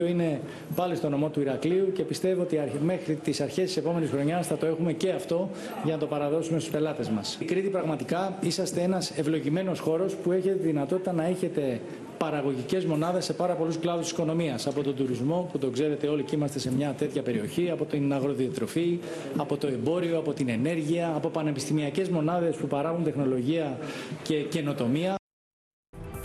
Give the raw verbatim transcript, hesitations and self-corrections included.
Είναι πάλι στο νομό του Ηρακλείου και πιστεύω ότι μέχρι τις αρχές της επόμενης χρονιάς θα το έχουμε και αυτό για να το παραδώσουμε στους πελάτες μας. Η Κρήτη πραγματικά είσαστε ένας ευλογημένος χώρος που έχετε δυνατότητα να έχετε παραγωγικές μονάδες σε πάρα πολλούς κλάδους της οικονομίας. Από τον τουρισμό, που το ξέρετε όλοι και είμαστε σε μια τέτοια περιοχή, από την αγροδιατροφή, από το εμπόριο, από την ενέργεια, από πανεπιστημιακές μονάδες που παράγουν τεχνολογία και καινοτομία.